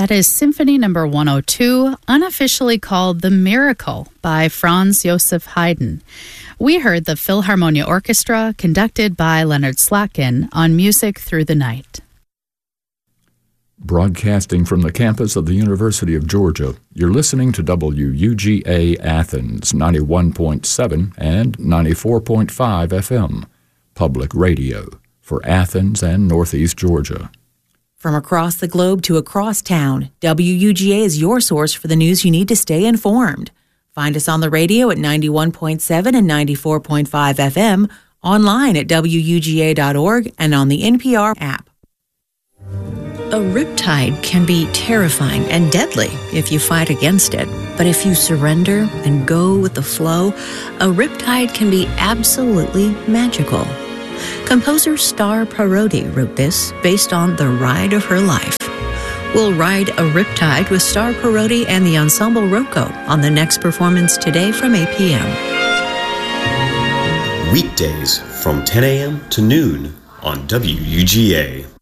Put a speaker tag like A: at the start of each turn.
A: That is Symphony Number 102, unofficially called The Miracle by Franz Joseph Haydn. We heard the Philharmonia Orchestra, conducted by Leonard Slatkin, on Music Through the Night.
B: Broadcasting from the campus of the University of Georgia, you're listening to WUGA Athens 91.7 and 94.5 FM, public radio for Athens and Northeast Georgia.
C: From across the globe to across town, WUGA is your source for the news you need to stay informed. Find us on the radio at 91.7 and 94.5 FM, online at WUGA.org, and on the NPR app.
D: A riptide can be terrifying and deadly if you fight against it. But if you surrender and go with the flow, a riptide can be absolutely magical. Composer Star Parodi wrote this based on the ride of her life. We'll ride a riptide with Star Parodi and the Ensemble Rocco on the next performance today from 8 p.m.
E: Weekdays from 10 a.m. to noon on WUGA.